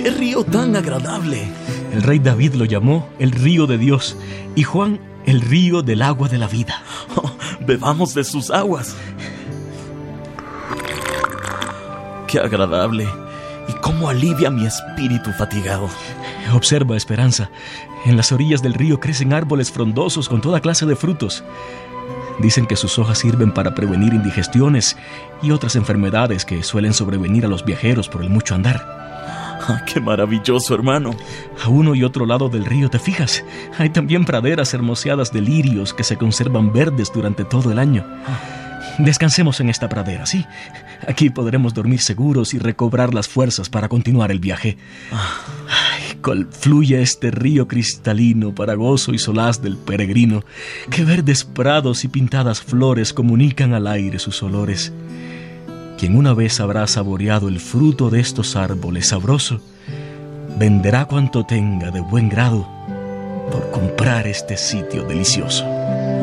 ¡Qué río tan agradable! El rey David lo llamó el río de Dios y Juan el río del agua de la vida. Oh, bebamos de sus aguas. ¡Qué agradable! Y cómo alivia mi espíritu fatigado. Observa, Esperanza. En las orillas del río crecen árboles frondosos con toda clase de frutos. Dicen que sus hojas sirven para prevenir indigestiones y otras enfermedades que suelen sobrevenir a los viajeros por el mucho andar. ¡Qué maravilloso, hermano! A uno y otro lado del río, ¿te fijas? Hay también praderas hermoseadas de lirios que se conservan verdes durante todo el año. Descansemos en esta pradera, ¿sí? Aquí podremos dormir seguros y recobrar las fuerzas para continuar el viaje. Ay, cuál fluye este río cristalino para gozo y solaz del peregrino. Qué verdes prados y pintadas flores comunican al aire sus olores. Quien una vez habrá saboreado el fruto de estos árboles sabroso, venderá cuanto tenga de buen grado por comprar este sitio delicioso.